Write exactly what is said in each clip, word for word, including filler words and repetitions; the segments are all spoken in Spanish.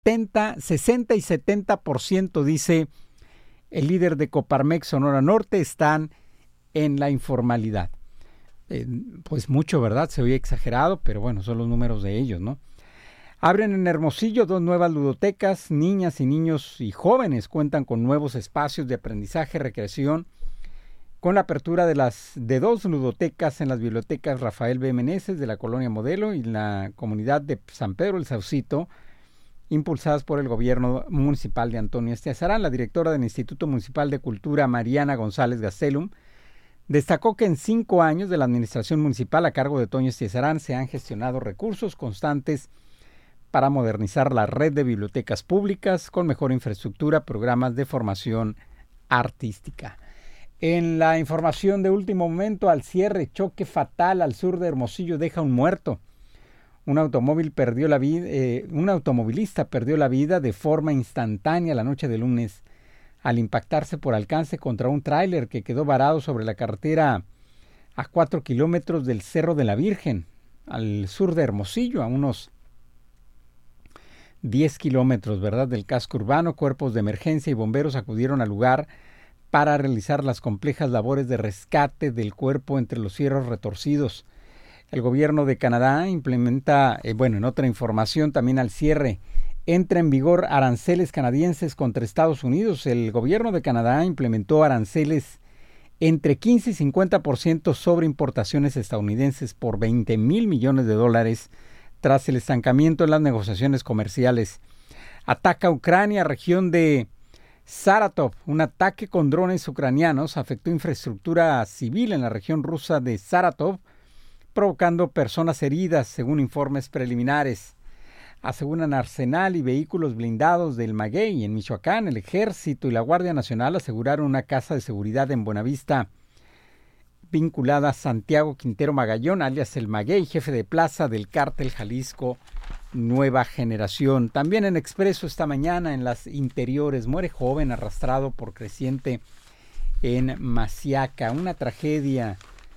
setenta, sesenta y setenta por ciento, dice el líder de Coparmex Sonora Norte, están en la informalidad. Eh, pues mucho, ¿verdad? Se oye exagerado, pero bueno, son los números de ellos, ¿no? Abren en Hermosillo dos nuevas ludotecas. Niñas y niños y jóvenes cuentan con nuevos espacios de aprendizaje, recreación, con la apertura de las de dos ludotecas en las bibliotecas Rafael B. Meneses de la Colonia Modelo y la comunidad de San Pedro el Saucito, impulsadas por el gobierno municipal de Antonio Estiazarán. La directora del Instituto Municipal de Cultura, Mariana González Gastelum, destacó que en cinco años de la administración municipal a cargo de Toño Estiazarán se han gestionado recursos constantes para modernizar la red de bibliotecas públicas con mejor infraestructura, programas de formación artística. En la información de último momento, al cierre, choque fatal al sur de Hermosillo deja un muerto. Un automóvil perdió la vida, eh, un automovilista perdió la vida de forma instantánea la noche de lunes al impactarse por alcance contra un tráiler que quedó varado sobre la carretera a cuatro kilómetros del Cerro de la Virgen, al sur de Hermosillo, a unos diez kilómetros, ¿verdad?, del casco urbano. Cuerpos de emergencia y bomberos acudieron al lugar para realizar las complejas labores de rescate del cuerpo entre los fierros retorcidos. El gobierno de Canadá implementa, eh, bueno, en otra información también al cierre, entra en vigor aranceles canadienses contra Estados Unidos. El gobierno de Canadá implementó aranceles entre quince y cincuenta por ciento sobre importaciones estadounidenses por veinte mil millones de dólares tras el estancamiento en las negociaciones comerciales. Ataca a Ucrania, región de Saratov. Un ataque con drones ucranianos afectó infraestructura civil en la región rusa de Saratov, provocando personas heridas, según informes preliminares. Aseguran arsenal y vehículos blindados del Maguey. En Michoacán, el Ejército y la Guardia Nacional aseguraron una casa de seguridad en Buenavista vinculada a Santiago Quintero Magallón, alias el Maguey, jefe de plaza del cártel Jalisco Nueva Generación. También en Expreso esta mañana, en las interiores, muere joven arrastrado por creciente en Maciaca. Una tragedia.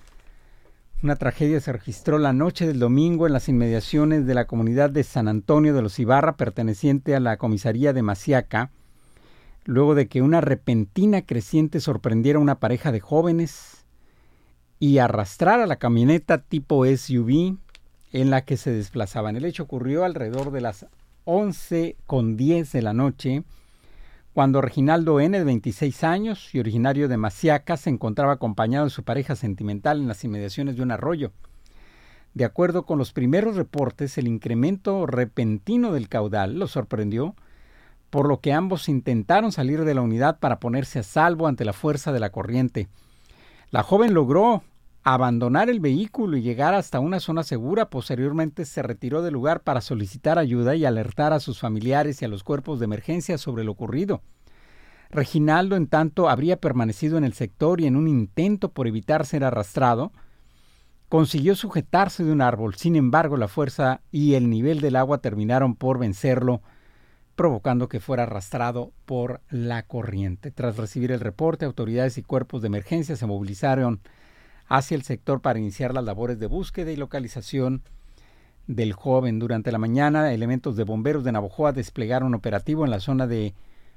Una tragedia se registró la noche del domingo en las inmediaciones de la comunidad de San Antonio de los Ibarra, perteneciente a la comisaría de Maciaca, luego de que una repentina creciente sorprendiera a una pareja de jóvenes y arrastrara la camioneta tipo S U V en la que se desplazaban. El hecho ocurrió alrededor de las once con diez de la noche, cuando Reginaldo N., de veintiséis años y originario de Maciaca, se encontraba acompañado de su pareja sentimental en las inmediaciones de un arroyo. De acuerdo con los primeros reportes, el incremento repentino del caudal los sorprendió, por lo que ambos intentaron salir de la unidad para ponerse a salvo ante la fuerza de la corriente. La joven logró abandonar el vehículo y llegar hasta una zona segura. Posteriormente se retiró del lugar para solicitar ayuda y alertar a sus familiares y a los cuerpos de emergencia sobre lo ocurrido. Reginaldo, en tanto, habría permanecido en el sector y en un intento por evitar ser arrastrado, consiguió sujetarse de un árbol. Sin embargo, la fuerza y el nivel del agua terminaron por vencerlo, provocando que fuera arrastrado por la corriente. Tras recibir el reporte, autoridades y cuerpos de emergencia se movilizaron hacia el sector para iniciar las labores de búsqueda y localización del joven. Durante la mañana, elementos de bomberos de Navojoa desplegaron un operativo en la zona de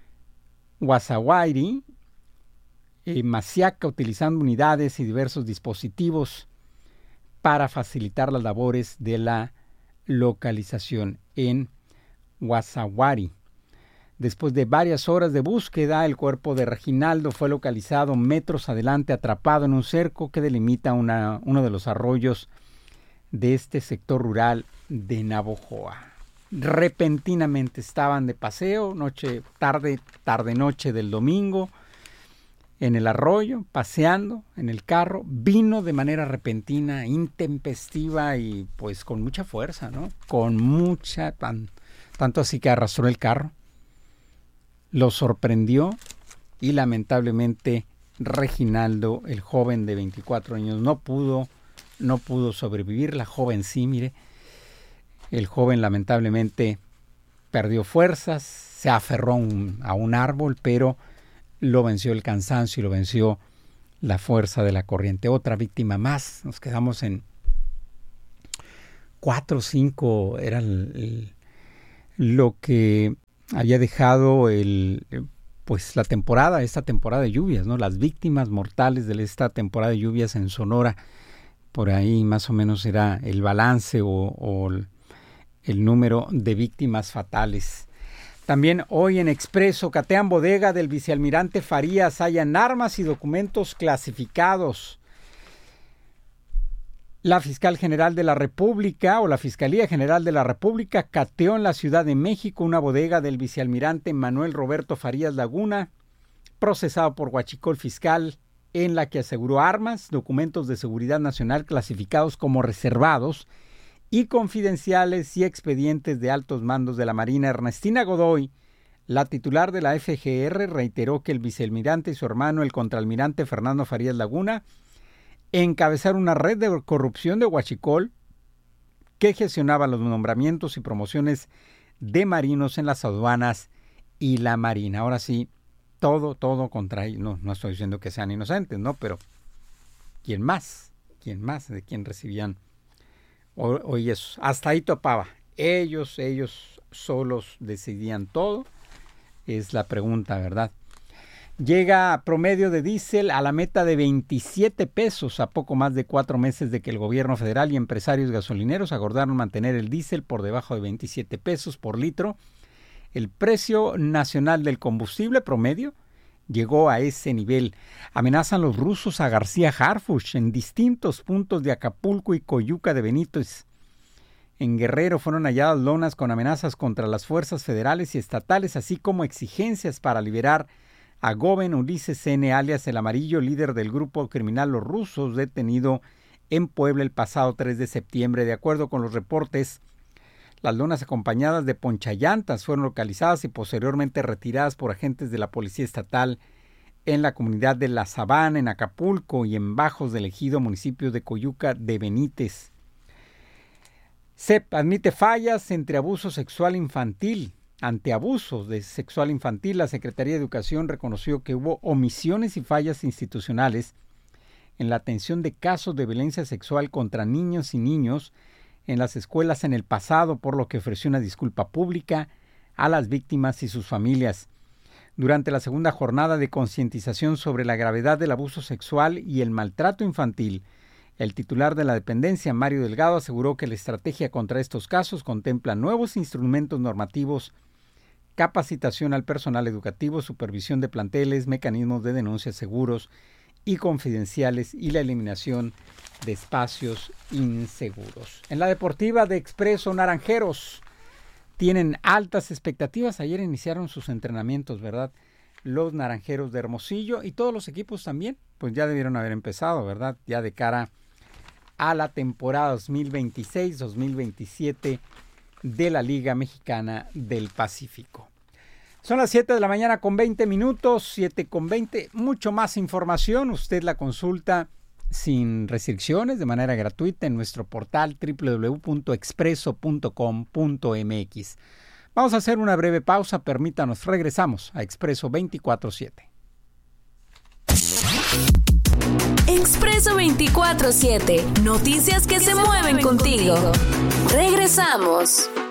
Guasaguayri, eh, Maciaca, utilizando unidades y diversos dispositivos para facilitar las labores de la localización en Guasaguari. Después de varias horas de búsqueda, el cuerpo de Reginaldo fue localizado metros adelante, atrapado en un cerco que delimita una, uno de los arroyos de este sector rural de Navojoa. Repentinamente estaban de paseo, noche, tarde, tarde noche del domingo, en el arroyo, paseando en el carro. Vino de manera repentina, intempestiva y pues con mucha fuerza, ¿no? Con mucha, tan, tanto así que arrastró el carro. Lo sorprendió y lamentablemente Reginaldo, el joven de veinticuatro años, no pudo, no pudo sobrevivir. La joven sí, mire. El joven lamentablemente perdió fuerzas, se aferró a un, a un árbol, pero lo venció el cansancio y lo venció la fuerza de la corriente. Otra víctima más. Nos quedamos en cuatro o cinco, era el, el lo que había dejado el, pues la temporada, esta temporada de lluvias, ¿no? Las víctimas mortales de esta temporada de lluvias en Sonora. Por ahí más o menos era el balance o, o el, el número de víctimas fatales. También hoy en Expreso, catean bodega del vicealmirante Farías, hallan armas y documentos clasificados. La Fiscal General de la República o la Fiscalía General de la República cateó en la Ciudad de México una bodega del vicealmirante Manuel Roberto Farías Laguna, procesado por Huachicol Fiscal, en la que aseguró armas, documentos de seguridad nacional clasificados como reservados y confidenciales y expedientes de altos mandos de la Marina. Ernestina Godoy, la titular de la F G R, reiteró que el vicealmirante y su hermano, el contraalmirante Fernando Farías Laguna, encabezaron una red de corrupción de Huachicol que gestionaba los nombramientos y promociones de marinos en las aduanas y la Marina. Ahora sí, todo, todo contra ellos. No, no estoy diciendo que sean inocentes, ¿no? Pero ¿quién más? ¿Quién más? ¿De quién recibían? Oye, eso, hasta ahí topaba. Ellos, ellos solos decidían todo. Es la pregunta, ¿verdad? Llega promedio de diésel a la meta de veintisiete pesos a poco más de cuatro meses de que el gobierno federal y empresarios gasolineros acordaron mantener el diésel por debajo de veintisiete pesos por litro. El precio nacional del combustible promedio llegó a ese nivel. Amenazan los rusos a García Harfuch en distintos puntos de Acapulco y Coyuca de Benítez. En Guerrero fueron halladas lonas con amenazas contra las fuerzas federales y estatales, así como exigencias para liberar a Goben Ulises N., alias El Amarillo, líder del grupo criminal Los Rusos, detenido en Puebla el pasado tres de septiembre. De acuerdo con los reportes, las lonas acompañadas de ponchallantas fueron localizadas y posteriormente retiradas por agentes de la Policía Estatal en la comunidad de La Sabana, en Acapulco, y en Bajos del Ejido, municipio de Coyuca de Benítez. C E P admite fallas entre abuso sexual infantil. Ante abusos de sexual infantil, la Secretaría de Educación reconoció que hubo omisiones y fallas institucionales en la atención de casos de violencia sexual contra niños y niños en las escuelas en el pasado, por lo que ofreció una disculpa pública a las víctimas y sus familias. Durante la segunda jornada de concientización sobre la gravedad del abuso sexual y el maltrato infantil, el titular de la dependencia, Mario Delgado, aseguró que la estrategia contra estos casos contempla nuevos instrumentos normativos, capacitación al personal educativo, supervisión de planteles, mecanismos de denuncia seguros y confidenciales y la eliminación de espacios inseguros. En la deportiva de Expreso, Naranjeros tienen altas expectativas. Ayer iniciaron sus entrenamientos, ¿verdad? Los Naranjeros de Hermosillo y todos los equipos también, pues ya debieron haber empezado, ¿verdad? Ya de cara a la temporada dos mil veintiséis dos mil veintisiete de la Liga Mexicana del Pacífico. Son las siete de la mañana con veinte minutos, siete con veinte. Mucho más información, usted la consulta sin restricciones, de manera gratuita, en nuestro portal doble u doble u doble u punto expreso punto com punto m x. Vamos a hacer una breve pausa, permítanos, regresamos a Expreso veinticuatro siete. Expreso veinticuatro siete, noticias que se mueven contigo. Regresamos.